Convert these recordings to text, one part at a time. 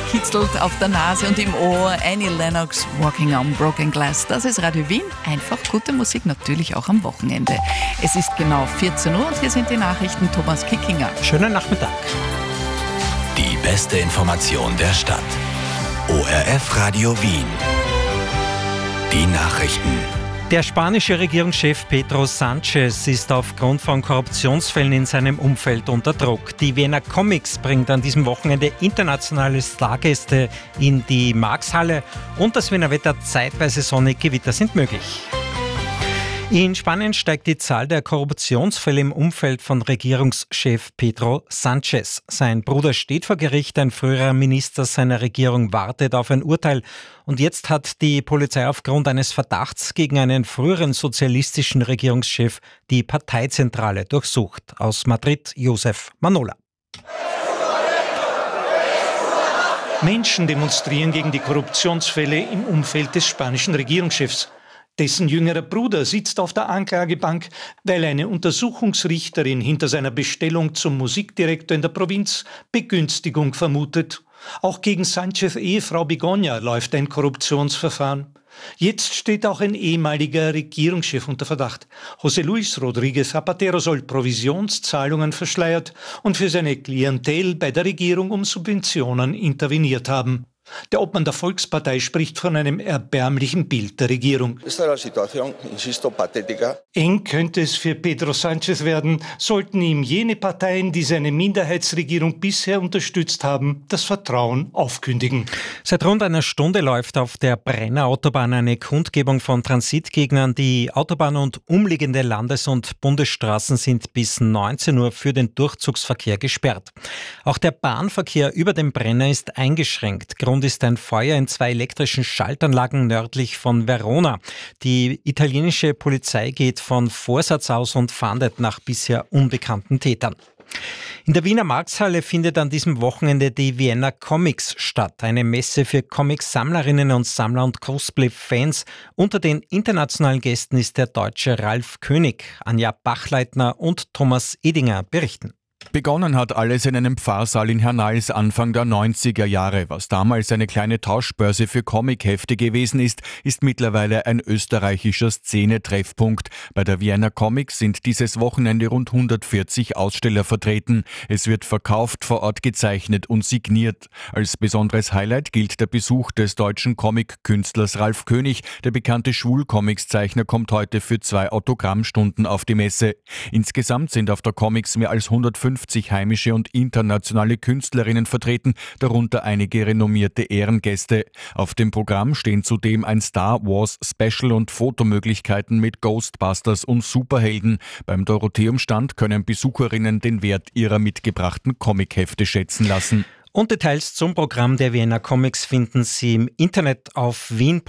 kitzelt auf der Nase und im Ohr. Annie Lennox, Walking on Broken Glass. Das ist Radio Wien. Einfach gute Musik, natürlich auch am Wochenende. Es ist genau 14 Uhr und hier sind die Nachrichten. Thomas Kickinger. Schönen Nachmittag. Die beste Information der Stadt. ORF Radio Wien. Die Nachrichten. Der spanische Regierungschef Pedro Sánchez ist aufgrund von Korruptionsfällen in seinem Umfeld unter Druck. Die Vienna Comics bringt an diesem Wochenende internationale Stargäste in die Marxhalle und das Wiener Wetter zeitweise sonnig, Gewitter sind möglich. In Spanien steigt die Zahl der Korruptionsfälle im Umfeld von Regierungschef Pedro Sánchez. Sein Bruder steht vor Gericht, ein früherer Minister seiner Regierung wartet auf ein Urteil. Und jetzt hat die Polizei aufgrund eines Verdachts gegen einen früheren sozialistischen Regierungschef die Parteizentrale durchsucht. Aus Madrid, Josef Manola. Menschen demonstrieren gegen die Korruptionsfälle im Umfeld des spanischen Regierungschefs. Dessen jüngerer Bruder sitzt auf der Anklagebank, weil eine Untersuchungsrichterin hinter seiner Bestellung zum Musikdirektor in der Provinz Begünstigung vermutet. Auch gegen Sánchez' Ehefrau Begoña läuft ein Korruptionsverfahren. Jetzt steht auch ein ehemaliger Regierungschef unter Verdacht. José Luis Rodríguez Zapatero soll Provisionszahlungen verschleiert und für seine Klientel bei der Regierung um Subventionen interveniert haben. Der Obmann der Volkspartei spricht von einem erbärmlichen Bild der Regierung. Eng könnte es für Pedro Sánchez werden, sollten ihm jene Parteien, die seine Minderheitsregierung bisher unterstützt haben, das Vertrauen aufkündigen. Seit rund einer Stunde läuft auf der Brenner Autobahn eine Kundgebung von Transitgegnern. Die Autobahn und umliegende Landes- und Bundesstraßen sind bis 19 Uhr für den Durchzugsverkehr gesperrt. Auch der Bahnverkehr über den Brenner ist eingeschränkt. Grund ist ein Feuer in 2 elektrischen Schaltanlagen nördlich von Verona. Die italienische Polizei geht von Vorsatz aus und fahndet nach bisher unbekannten Tätern. In der Wiener Marxhalle findet an diesem Wochenende die Vienna Comics statt, eine Messe für Comic-Sammlerinnen und Sammler und Cosplay-Fans. Unter den internationalen Gästen ist der Deutsche Ralf König, Anja Bachleitner und Thomas Edinger berichten. Begonnen hat alles in einem Pfarrsaal in Hernals Anfang der 90er Jahre. Was damals eine kleine Tauschbörse für Comichefte gewesen ist, ist mittlerweile ein österreichischer Szene-Treffpunkt. Bei der Vienna Comics sind dieses Wochenende rund 140 Aussteller vertreten. Es wird verkauft, vor Ort gezeichnet und signiert. Als besonderes Highlight gilt der Besuch des deutschen Comic-Künstlers Ralf König. Der bekannte Schwul-Comics-Zeichner kommt heute für 2 Autogrammstunden auf die Messe. Insgesamt sind auf der Comics mehr als 150 heimische und internationale Künstlerinnen vertreten, darunter einige renommierte Ehrengäste. Auf dem Programm stehen zudem ein Star Wars Special und Fotomöglichkeiten mit Ghostbusters und Superhelden. Beim Dorotheum-Stand können Besucherinnen den Wert ihrer mitgebrachten Comichefte schätzen lassen. Und Details zum Programm der Vienna Comics finden Sie im Internet auf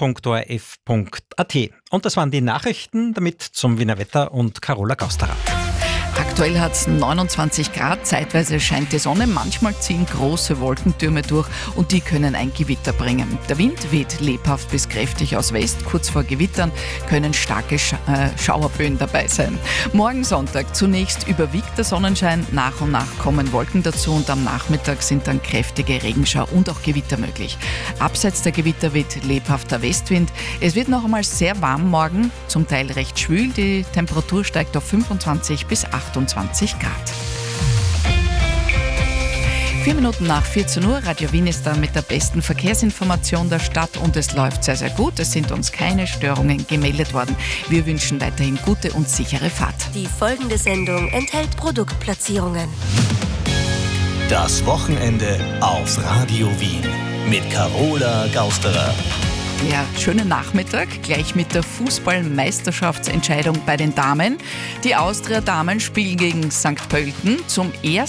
wien.orf.at. Und das waren die Nachrichten, damit zum Wiener Wetter und Carola Gausterer. Aktuell hat es 29 Grad, zeitweise scheint die Sonne, manchmal ziehen große Wolkentürme durch und die können ein Gewitter bringen. Der Wind weht lebhaft bis kräftig aus West, kurz vor Gewittern können starke Schauerböen dabei sein. Morgen Sonntag zunächst überwiegt der Sonnenschein, nach und nach kommen Wolken dazu und am Nachmittag sind dann kräftige Regenschau und auch Gewitter möglich. Abseits der Gewitter weht lebhafter Westwind. Es wird noch einmal sehr warm morgen, zum Teil recht schwül, die Temperatur steigt auf 25 bis 28 Grad. 4 Minuten nach 14 Uhr, Radio Wien ist dann mit der besten Verkehrsinformation der Stadt und es läuft sehr, sehr gut. Es sind uns keine Störungen gemeldet worden. Wir wünschen weiterhin gute und sichere Fahrt. Die folgende Sendung enthält Produktplatzierungen. Das Wochenende auf Radio Wien mit Carola Gausterer. Ja, schönen Nachmittag, gleich mit der Fußballmeisterschaftsentscheidung bei den Damen. Die Austria-Damen spielen gegen St. Pölten zum ersten